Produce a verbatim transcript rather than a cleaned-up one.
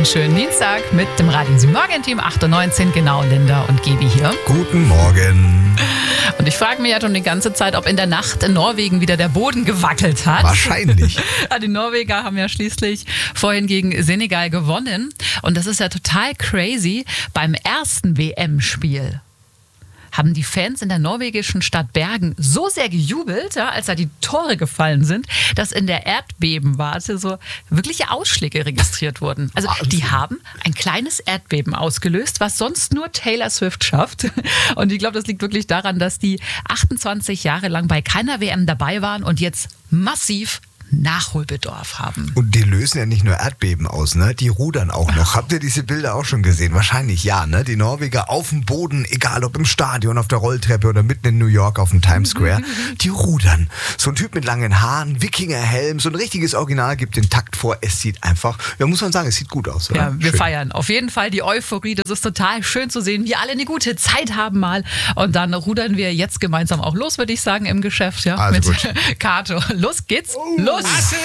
einen schönen Dienstag mit dem Radio sieben Morgen-Team. acht Uhr neunzehn, genau, Linda und Gebi hier. Guten Morgen. Und ich frage mich ja schon die ganze Zeit, ob in der Nacht in Norwegen wieder der Boden gewackelt hat. Wahrscheinlich. Ja, die Norweger haben ja schließlich vorhin gegen Senegal gewonnen. Und das ist ja total crazy. Beim ersten W M-Spiel haben die Fans in der norwegischen Stadt Bergen so sehr gejubelt, ja, als da die Tore gefallen sind, dass in der Erdbebenwarte so wirkliche Ausschläge registriert wurden. Also die haben ein kleines Erdbeben ausgelöst, was sonst nur Taylor Swift schafft. Und ich glaube, das liegt wirklich daran, dass die achtundzwanzig Jahre lang bei keiner W M dabei waren und jetzt massiv Nachholbedarf haben. Und die lösen ja nicht nur Erdbeben aus, ne? Die rudern auch noch. Habt ihr diese Bilder auch schon gesehen? Wahrscheinlich ja, ne? Die Norweger auf dem Boden, egal ob im Stadion, auf der Rolltreppe oder mitten in New York auf dem Times Square, die rudern. So ein Typ mit langen Haaren, Wikingerhelm, so ein richtiges Original gibt den Takt vor. Es sieht einfach, ja, muss man sagen, es sieht gut aus, oder? Ja, wir schön. feiern auf jeden Fall die Euphorie. Das ist total schön zu sehen, wie alle eine gute Zeit haben mal. Und dann rudern wir jetzt gemeinsam auch los, würde ich sagen, im Geschäft, ja, Also mit gut. Kato. Los geht's, los!